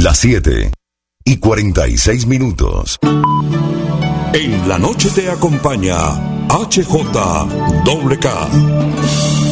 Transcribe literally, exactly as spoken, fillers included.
Las siete y cuarenta y seis minutos. En la noche te acompaña H J K.